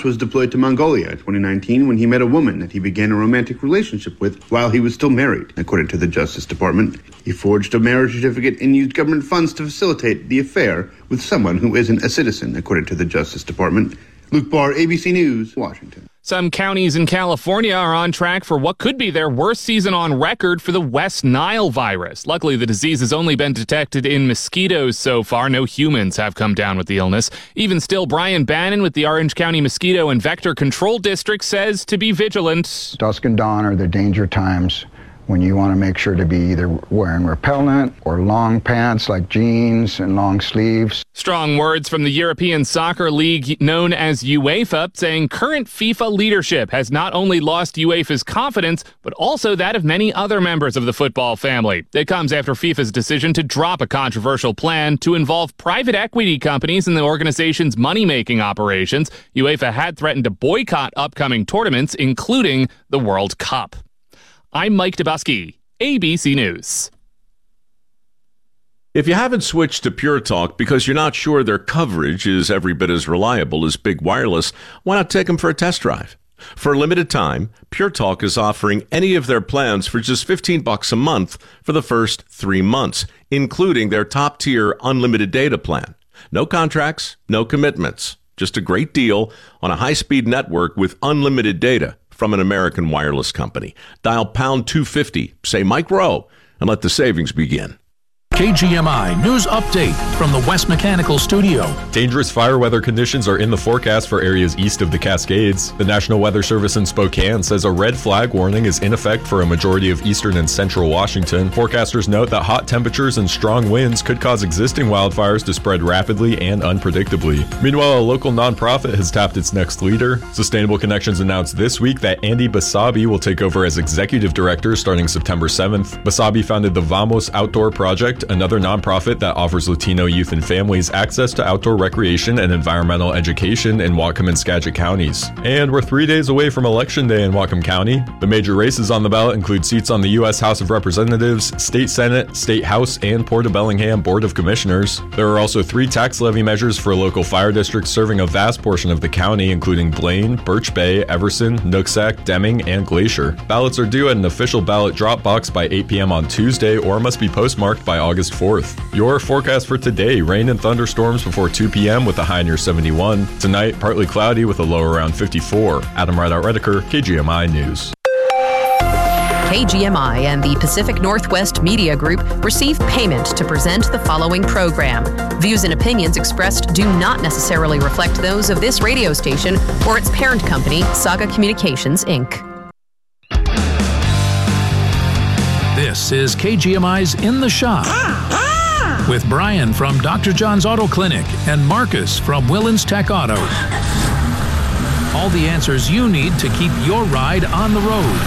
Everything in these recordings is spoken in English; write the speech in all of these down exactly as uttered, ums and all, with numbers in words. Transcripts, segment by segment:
was deployed to Mongolia in twenty nineteen when he met a woman that he began a romantic relationship with while he was still married, according to the Justice Department. He forged a marriage certificate and used government funds to facilitate the affair with someone who isn't a citizen, according to the Justice Department. Luke Barr, A B C News, Washington. Some counties in California are on track for what could be their worst season on record for the West Nile virus. Luckily, the disease has only been detected in mosquitoes so far. No humans have come down with the illness. Even still, Brian Bannon with the Orange County Mosquito and Vector Control District says to be vigilant. Dusk and dawn are the danger times when you want to make sure to be either wearing repellent or long pants like jeans and long sleeves. Strong words from the European Soccer League known as UEFA, saying current FIFA leadership has not only lost UEFA's confidence, but also that of many other members of the football family. It comes after FIFA's decision to drop a controversial plan to involve private equity companies in the organization's money-making operations. UEFA had threatened to boycott upcoming tournaments, including the World Cup. I'm Mike Dubusky, A B C News. If you haven't switched to Pure Talk because you're not sure their coverage is every bit as reliable as Big Wireless, why not take them for a test drive? For a limited time, Pure Talk is offering any of their plans for just fifteen bucks a month for the first three months, including their top-tier unlimited data plan. No contracts, no commitments, just a great deal on a high-speed network with unlimited data from an American wireless company. Dial pound two fifty, say Mike Rowe, and let the savings begin. K G M I News Update from the West Mechanical Studio. Dangerous fire weather conditions are in the forecast for areas east of the Cascades. The National Weather Service in Spokane says a red flag warning is in effect for a majority of eastern and central Washington. Forecasters note that hot temperatures and strong winds could cause existing wildfires to spread rapidly and unpredictably. Meanwhile, a local nonprofit has tapped its next leader. Sustainable Connections announced this week that Andy Basabi will take over as executive director starting September seventh. Basabi founded the Vamos Outdoor Project, another nonprofit that offers Latino youth and families access to outdoor recreation and environmental education in Whatcom and Skagit counties. And we're three days away from Election Day in Whatcom County. The major races on the ballot include seats on the U S House of Representatives, State Senate, State House, and Port of Bellingham Board of Commissioners. There are also three tax levy measures for local fire districts serving a vast portion of the county, including Blaine, Birch Bay, Everson, Nooksack, Deming, and Glacier. Ballots are due at an official ballot drop box by eight p.m. on Tuesday or must be postmarked by August fourth. Your forecast for today: rain and thunderstorms before two p.m. with a high near seventy-one. Tonight, partly cloudy with a low around fifty-four. Adam Rideout-Redeker, K G M I News. K G M I and the Pacific Northwest Media Group receive payment to present the following program. Views and opinions expressed do not necessarily reflect those of this radio station or its parent company, Saga Communications, Incorporated. This is K G M I's In the Shop with Brian from Doctor John's Auto Clinic and Marcus from Willens Tech Auto. All the answers you need to keep your ride on the road.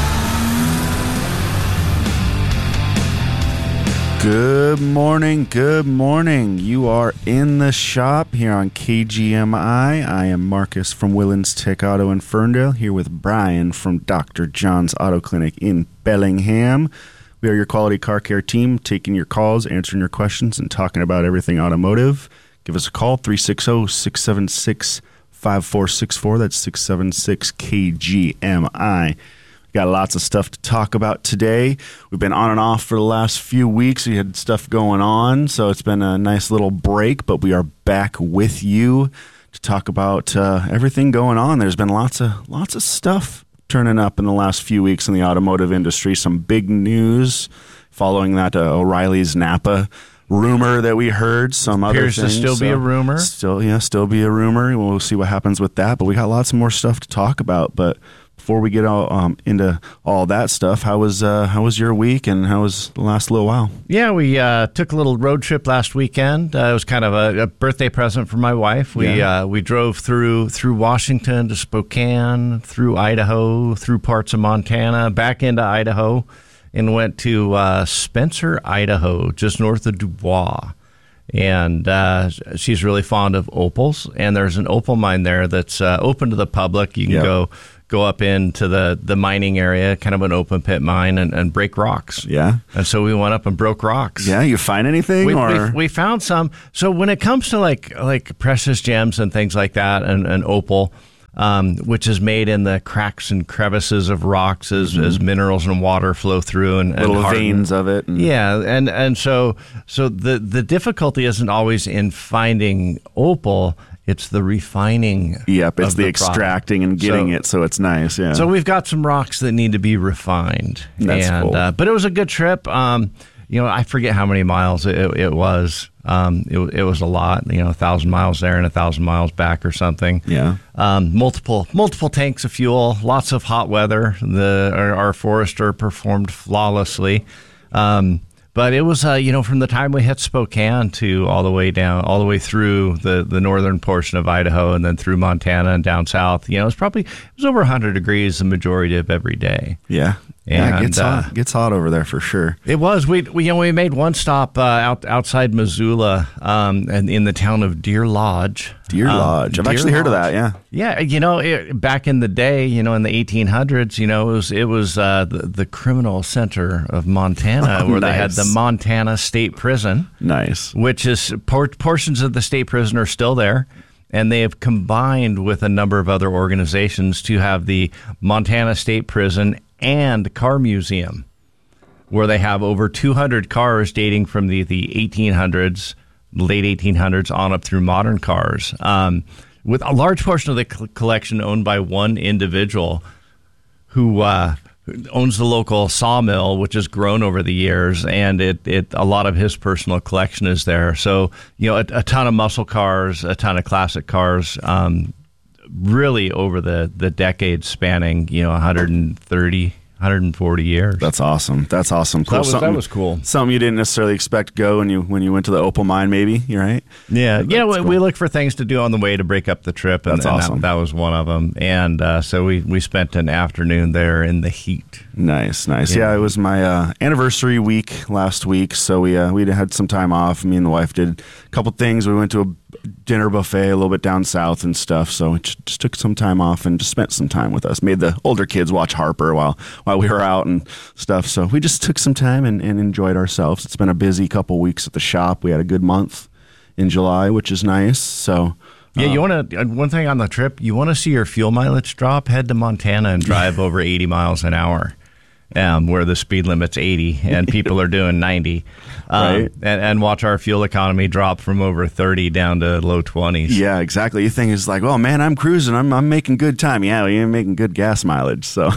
Good morning, good morning. You are in the shop here on K G M I. I am Marcus from Willens Tech Auto in Ferndale, here with Brian from Doctor John's Auto Clinic in Bellingham. We are your quality car care team, taking your calls, answering your questions, and talking about everything automotive. Give us a call, three six zero, six seven six, five four six four. That's six seven six K G M I. Got lots of stuff to talk about today. We've been on and off for the last few weeks. We had stuff going on, so it's been a nice little break, but we are back with you to talk about uh, everything going on. There's been lots of lots of stuff turning up in the last few weeks in the automotive industry. Some big news following that uh, O'Reilly's Napa rumor that we heard. Some other appears things. to still so be a rumor. Still, yeah, still be a rumor. We'll see what happens with that. But we got lots more stuff to talk about. But before we get all, um, into all that stuff, how was uh, how was your week and how was the last little while? Yeah, we uh, took a little road trip last weekend. Uh, it was kind of a, a birthday present for my wife. We Yeah. uh, we drove through through Washington to Spokane, through Idaho, through parts of Montana, back into Idaho, and went to uh, Spencer, Idaho, just north of Dubois. And uh, she's really fond of opals, and there's an opal mine there that's uh, open to the public. You can Yep. go go up into the, the mining area, kind of an open pit mine, and, and break rocks. Yeah. And so we went up and broke rocks. Yeah, you find anything? We, or we, we found some. So when it comes to like like precious gems and things like that, and, and opal, um, which is made in the cracks and crevices of rocks as, mm-hmm. as minerals and water flow through and, and little harden. veins of it. And, yeah, and and so so the the difficulty isn't always in finding opal. It's the refining. Yep, it's of the, the extracting and getting so, it so it's nice. Yeah. So we've got some rocks that need to be refined. That's and, cool. Uh, but it was a good trip. Um, you know, I forget how many miles it, it was. Um, it, it was a lot. You know, a thousand miles there and a thousand miles back or something. Yeah. Um, multiple multiple tanks of fuel. Lots of hot weather. The our, our Forester performed flawlessly. Um, But it was, uh, you know, from the time we hit Spokane to all the way down, all the way through the, the northern portion of Idaho and then through Montana and down south, you know, it was probably, it was over one hundred degrees the majority of every day. Yeah. And, yeah, it gets uh, hot. Gets hot over there for sure. It was. We, we you know we made one stop uh, out outside Missoula, um, and in the town of Deer Lodge. Deer um, Lodge. I've Deer actually Lodge. heard of that. Yeah. Yeah, you know, it, back in the day, you know, in the eighteen hundreds, you know, it was it was uh, the the criminal center of Montana, Oh, where nice. they had the Montana State Prison. Nice. Which is por- portions of the state prison are still there. And they have combined with a number of other organizations to have the Montana State Prison and Car Museum, where they have over two hundred cars dating from the, the eighteen hundreds, late eighteen hundreds on up through modern cars, um, with a large portion of the co- collection owned by one individual who uh, owns the local sawmill, which has grown over the years, and it, it a lot of his personal collection is there. So, you know, a, a ton of muscle cars, a ton of classic cars, um, really over the, the decades spanning, you know, one hundred thirty, one hundred forty years. That's awesome. That's awesome. Cool. That was, something, that was cool. Something you didn't necessarily expect to go when you when you went to the opal mine, maybe. You're right. Yeah, That's you know, cool. we look for things to do on the way to break up the trip, and, That's and awesome. that, that was one of them. And uh, so we, we spent an afternoon there in the heat. Nice, nice. Yeah. Yeah, it was my uh, anniversary week last week, so we uh, we had some time off. Me and the wife did a couple things. We went to a dinner buffet a little bit down south and stuff. So it just, just took some time off and just spent some time with us. Made the older kids watch Harper while while we were out and stuff. So we just took some time and, and enjoyed ourselves. It's been a busy couple weeks at the shop. We had a good month in July, which is nice. So. Yeah, you want to, one thing on the trip, you want to see your fuel mileage drop, head to Montana and drive over eighty miles an hour, um, where the speed limit's eighty and people are doing ninety. Um, Right. and, and watch our fuel economy drop from over thirty down to low twenties. Yeah, exactly. You think it's like, oh man, I'm cruising. I'm I'm making good time. Yeah, well, you're making good gas mileage. So,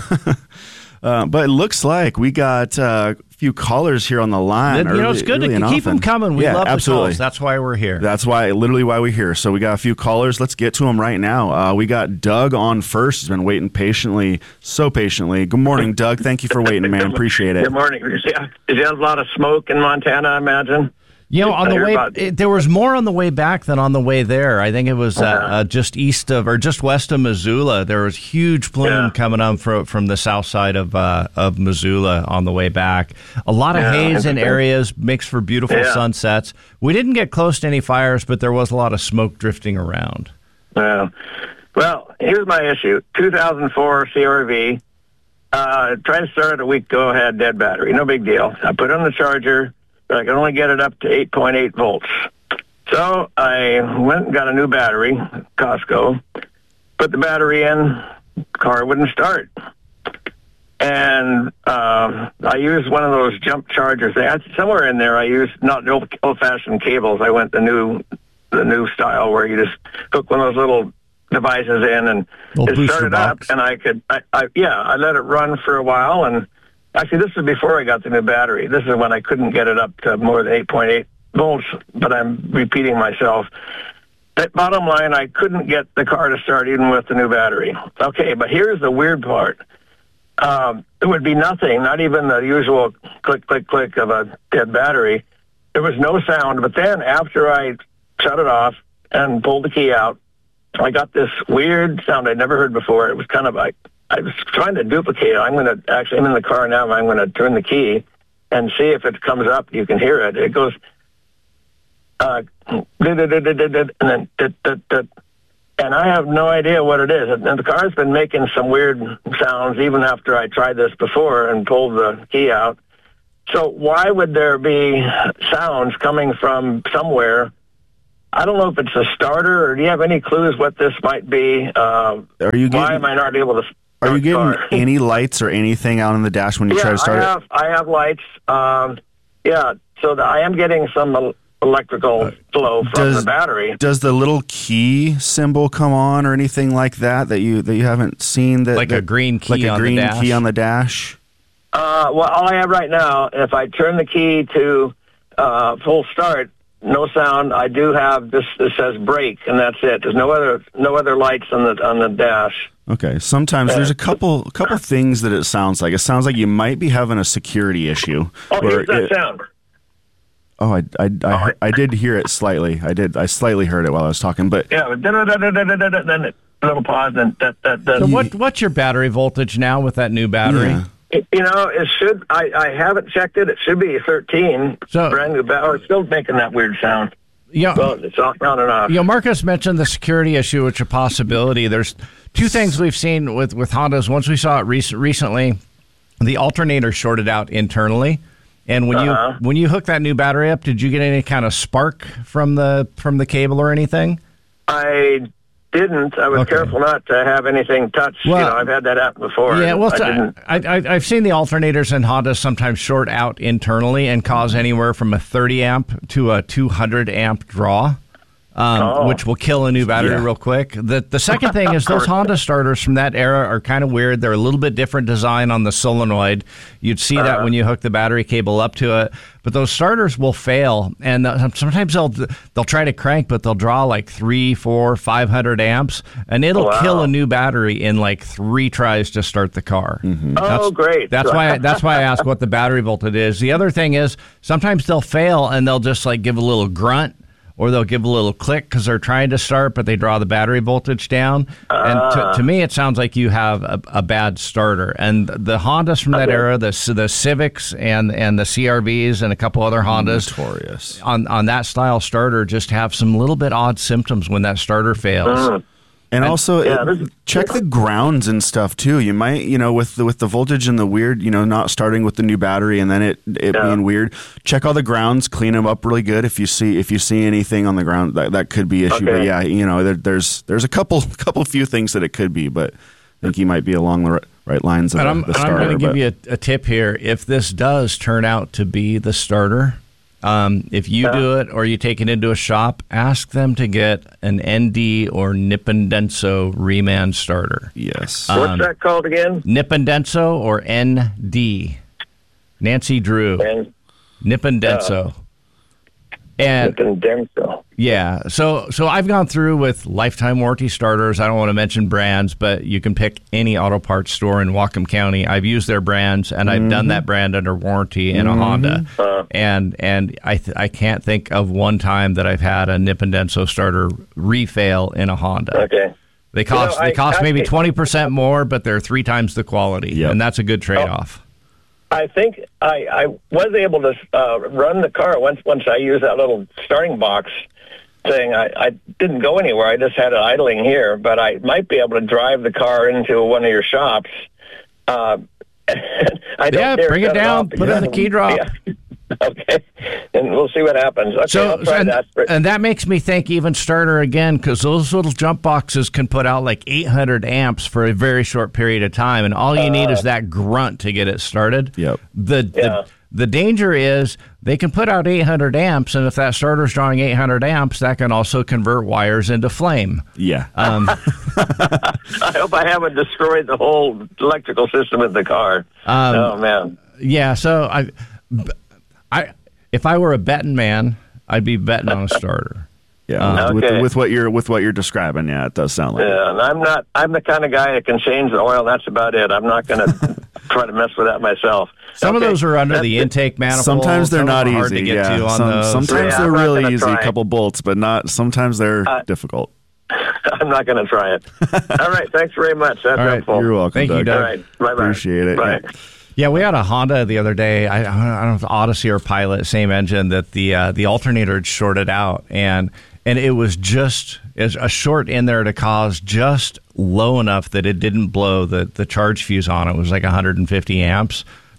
uh, but it looks like we got uh, a few callers here on the line. You know, early- it's good to early and keep them often. coming. We yeah, love absolutely. the calls. That's why we're here. That's why, literally why we're here. So we got a few callers. Let's get to them right now. Uh, we got Doug on first. He's been waiting patiently, so patiently. Good morning, Doug. Thank you for waiting, man. Appreciate it. Good morning. Yeah. Is there a lot of smoke in Montana, I imagine? You know, on I the hear way, about- it, there was more on the way back than on the way there. I think it was uh, Uh-huh. uh, just east of, or just west of Missoula. There was huge plume Yeah. coming up from from the south side of uh, of Missoula on the way back. A lot of Yeah, haze in interesting. areas, makes for beautiful Yeah. sunsets. We didn't get close to any fires, but there was a lot of smoke drifting around. Yeah. Well, here's my issue. two thousand four C R V. Uh, tried to start it a week ago, had dead battery. No big deal. I put on the charger, but I could only get it up to eight point eight volts. So I went and got a new battery, Costco, put the battery in, car wouldn't start. And uh, I used one of those jump chargers. They had, somewhere in there I used not the old, old-fashioned cables. I went the new the new style where you just hook one of those little devices in and Little it booster started box. up and I could, I, I, yeah, I let it run for a while. And actually this is before I got the new battery. This is when I couldn't get it up to more than eight point eight volts, but I'm repeating myself. But bottom line, I couldn't get the car to start even with the new battery. Okay, but here's the weird part. Um, it would be nothing, not even the usual click, click, click of a dead battery. There was no sound. But then after I shut it off and pulled the key out, I got this weird sound I'd never heard before. It was kind of like, I was trying to duplicate it. I'm going to, actually, I'm in the car now. I'm going to turn the key and see if it comes up. You can hear it. It goes, uh, and then, and I have no idea what it is. And the car's been making some weird sounds even after I tried this before and pulled the key out. So why would there be sounds coming from somewhere I don't know if it's a starter, or do you have any clues what this might be? Uh, Are you getting, why am I not able to Are you getting start? any lights or anything out on the dash when you yeah, try to start I it? have, I have lights. Um, yeah, so the, I am getting some el- electrical uh, flow from does, the battery. Does the little key symbol come on or anything like that that you that you haven't seen? That like that, a green key like a on green the dash? key on the dash? Uh, well, all I have right now, if I turn the key to uh, full start, no sound. I do have this. This says brake, and that's it. There's no other no other lights on the on the dash. Okay. Sometimes Yeah. there's a couple couple things that it sounds like. It sounds like you might be having a security issue. Oh, where here's that it- sound. Oh, I I, I, I did hear it slightly. I did. I slightly heard it while I was talking, but Yeah, but then a little pause, and that that that. So what what's your battery voltage now with that new battery? Yeah. It- You know, it should. I, I haven't checked it. It should be thirteen. So- brand new battery. It's still making that weird sound. Yeah. Well, it's off on and off. You know, Marcus mentioned the security issue, which is a possibility. There's two things we've seen with, with Hondas. Once we saw it rec- recently, the alternator shorted out internally. And when Uh-huh. you when you hook that new battery up, did you get any kind of spark from the from the cable or anything? I didn't. I was Okay. careful not to have anything touch. Well- you know, I've had that happen before. Yeah, well, I didn't. I, I, I've seen the alternators in Honda sometimes short out internally and cause anywhere from a thirty amp to a two hundred amp draw, um, Oh. which will kill a new battery Yeah. real quick. The the second thing is those Honda starters from that era are kind of weird. They're a little bit different design on the solenoid. You'd see that Uh-huh. when you hook the battery cable up to it. But those starters will fail, and uh, sometimes they'll they'll try to crank, but they'll draw like three, four, five hundred amps, and it'll Wow. kill a new battery in like three tries to start the car. Oh, great. That's why. That's why I ask what the battery voltage is. The other thing is sometimes they'll fail and they'll just like give a little grunt or they'll give a little click because they're trying to start, but they draw the battery voltage down. And to, to me, it sounds like you have a, a bad starter. And the Hondas from that Okay. era, the the Civics and and the C R Vs and a couple other Hondas notorious. on on that style starter just have some little bit odd symptoms when that starter fails. Mm. And also, yeah, it- this is- check the grounds and stuff too. You might, you know, with the, with the voltage and the weird, you know, not starting with the new battery and then it it Yeah. being weird. Check all the grounds, clean them up really good. If you see if you see anything on the ground, that that could be issue. But Okay. yeah, you know, there, there's there's a couple couple few things that it could be, but I think you might be along the right, right lines of And the, I'm, the and I'm starter. going to give but- you a, a tip here. If this does turn out to be the starter, um, if you Yeah. do it or you take it into a shop, ask them to get an N D or Nippon Denso reman starter. yes. What's um, that called again? Nippon Denso or N D. Nancy Drew. And Nippon Denso. And Denso. yeah, so so I've gone through with lifetime warranty starters. I don't want to mention brands, but you can pick any auto parts store in Whatcom County. I've used their brands, and I've done that brand under warranty in a Honda. Uh, And and I th- I can't think of one time that I've had a Nippon Denso starter refail in a Honda. okay. They cost You know, they I- cost I- maybe twenty percent more, but they're three times the quality, Yep. and that's a good trade off. I think I, I was able to uh, run the car once once I used that little starting box thing. I, I didn't go anywhere. I just had it idling here, but I might be able to drive the car into one of your shops. Uh, I don't Yeah, dare bring it shut down, off put it in the because- key drop. Yeah. Okay, and we'll see what happens. Okay, So, I'll try and, that. and that makes me think even starter again, because those little jump boxes can put out like eight hundred amps for a very short period of time, and all you need is that grunt to get it started. Yep. The, Yeah. the the danger is they can put out eight hundred amps, and if that starter's drawing eight hundred amps, that can also convert wires into flame. yeah. Um, I hope I haven't destroyed the whole electrical system of the car. Um, oh man. yeah. So I, I, if I were a betting man, I'd be betting on a starter. yeah. uh, with, okay. with what you're with what you're describing, yeah, it does sound like. it. Yeah, and I'm not. I'm the kind of guy that can change the oil. That's about it. I'm not going to try to mess with that myself. Some of Okay, those are under that's the it. intake manifold. Sometimes they're Some of not them are easy. hard to get yeah. to on Some- those. sometimes Yeah, they're I'm not really gonna easy, try. a couple bolts, but not. Sometimes they're Uh, difficult. I'm not going to try it. All right. Thanks very much. That's All right, helpful. You're welcome. Thank you, Doug. Doug. All right. Bye bye. Appreciate it. Bye. Yeah. Yeah, we had a Honda the other day. I, I don't know if it's Odyssey or Pilot, same engine, that the uh, the alternator had shorted out, and and it was just as a short in there to cause just low enough that it didn't blow the the charge fuse on it. It was like one hundred fifty amps,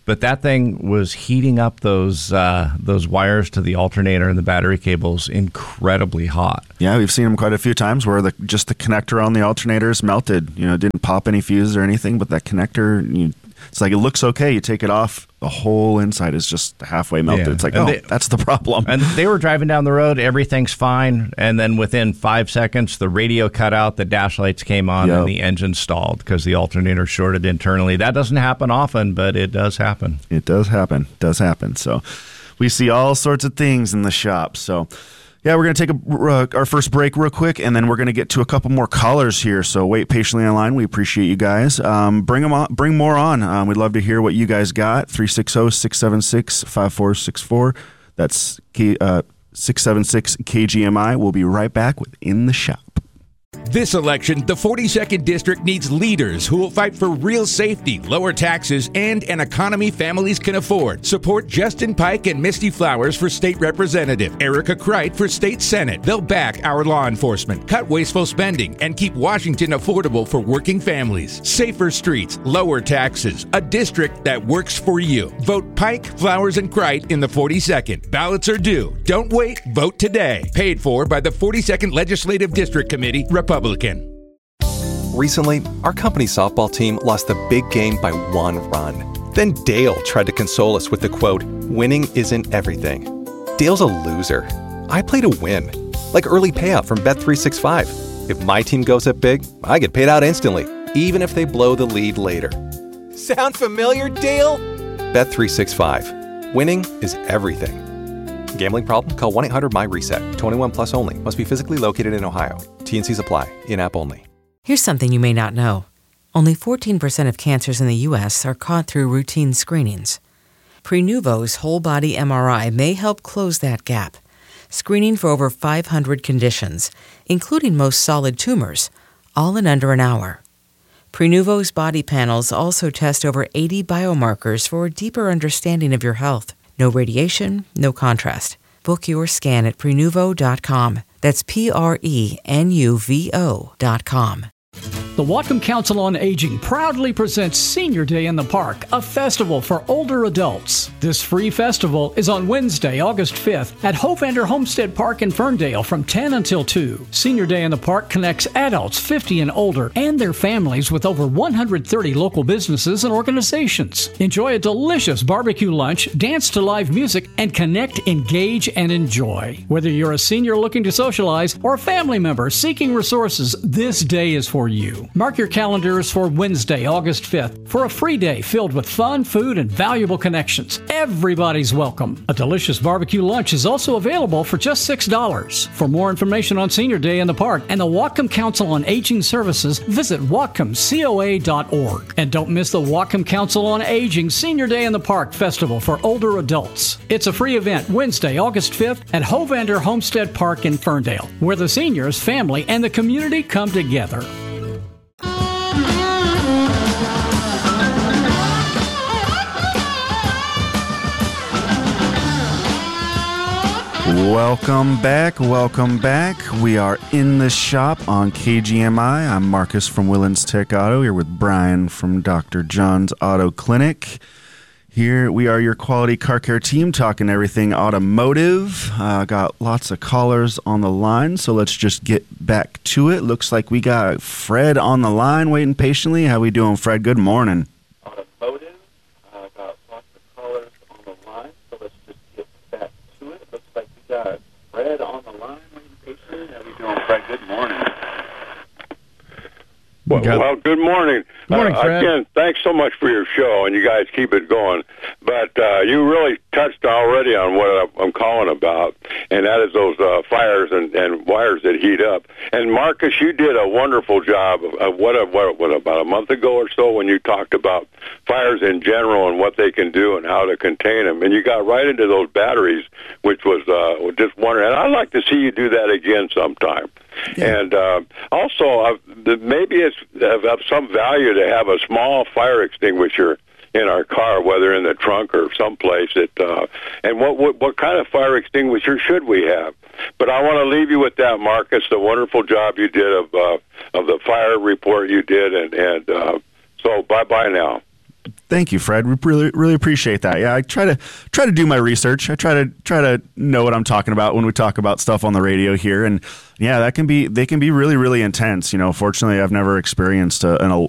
But that thing was heating up those uh, those wires to the alternator and the battery cables incredibly hot. Yeah, we've seen them quite a few times where the just the connector on the alternator is melted. You know, it didn't pop any fuses or anything, but that connector, you, it's like it looks okay. You take it off, the whole inside is just halfway melted. Yeah. It's like, and oh, they, that's the problem. And they were driving down the road, everything's fine, and then within five seconds, the radio cut out, the dash lights came on, yep. and the engine stalled because the alternator shorted internally. That doesn't happen often, but it does happen. It does happen. It does happen. So we see all sorts of things in the shop. So yeah, we're going to take a, uh, our first break real quick, and then we're going to get to a couple more callers here. So wait patiently online. We appreciate you guys. Um, bring them on, bring more on. Um, we'd love to hear what you guys got. three six zero, six seven six, five four six four. That's K, uh, six seven six K G M I. We'll be right back with In the Shop. This election, the forty-second District needs leaders who will fight for real safety, lower taxes, and an economy families can afford. Support Justin Pike and Misty Flowers for State Representative, Erica Kreit for State Senate. They'll back our law enforcement, cut wasteful spending, and keep Washington affordable for working families. Safer streets, lower taxes, a district that works for you. Vote Pike, Flowers, and Kreit in the forty-second. Ballots are due. Don't wait. Vote today. Paid for by the forty-second Legislative District Committee, Republican. Recently, our company's softball team lost the big game by one run. Then Dale tried to console us with the quote, "Winning isn't everything." Dale's a loser. I play to win. Like early payout from Bet three sixty-five. If my team goes up big, I get paid out instantly, even if they blow the lead later. Sound familiar, Dale? Bet three sixty-five. Winning is everything. Gambling problem? Call one eight hundred M Y reset. twenty-one plus only. Must be physically located in Ohio. T N Cs apply. In-app only. Here's something you may not know. Only fourteen percent of cancers in the U S are caught through routine screenings. Prenuvo's whole-body M R I may help close that gap, screening for over five hundred conditions, including most solid tumors, all in under an hour. Prenuvo's body panels also test over eighty biomarkers for a deeper understanding of your health. No radiation, no contrast. Book your scan at Prenuvo dot com. That's P R E N U V O dot com. The Whatcom Council on Aging proudly presents Senior Day in the Park, a festival for older adults. This free festival is on Wednesday, August fifth at Hovander Homestead Park in Ferndale from ten until two. Senior Day in the Park connects adults fifty and older and their families with over one hundred thirty local businesses and organizations. Enjoy a delicious barbecue lunch, dance to live music, and connect, engage, and enjoy. Whether you're a senior looking to socialize or a family member seeking resources, this day is for you. Mark your calendars for Wednesday, August fifth for a free day filled with fun, food, and valuable connections. Everybody's welcome. A delicious barbecue lunch is also available for just six dollars. For more information on Senior Day in the Park and the Whatcom Council on Aging Services, visit Whatcom Coa dot org. And don't miss the Whatcom Council on Aging Senior Day in the Park Festival for older adults. It's a free event Wednesday, August fifth at Hovander Homestead Park in Ferndale, where the seniors, family, and the community come together. Welcome back, welcome back. We are in the shop on K G M I. I'm Marcus from Willens Tech Auto, here with Brian from Doctor John's Auto Clinic. Here we are, your quality car care team, talking everything automotive. Uh, got lots of callers on the line, so let's just get back to it. Looks like we got Fred on the line, waiting patiently. How we doing, Fred? Good morning. Automotive. Uh, got lots of callers on the line, so let's just get back to it. Looks like we got Fred on the line, waiting patiently. How we doing, Fred? Good morning. Well, well, good morning. Good morning, uh, Fred. Again, thanks so much for your show, and you guys keep it going. But uh, you really touched already on what I'm calling about, and that is those uh, fires and, and wires that heat up. And Marcus, you did a wonderful job of, of what, what, what about a month ago or so when you talked about fires in general and what they can do and how to contain them. And you got right into those batteries, which was uh, just wondering. And I'd like to see you do that again sometime. Yeah. And uh, also, uh, maybe it's of, of some value to have a small fire extinguisher in our car, whether in the trunk or someplace. That, uh, and what, what what kind of fire extinguisher should we have? But I want to leave you with that, Marcus. The wonderful job you did of uh, of the fire report you did, and and uh, so bye bye now. Thank you, Fred. We really, really appreciate that. Yeah, I try to try to do my research. I try to try to know what I'm talking about when we talk about stuff on the radio here. And yeah, that can be they can be really, really intense. You know, fortunately, I've never experienced a, an,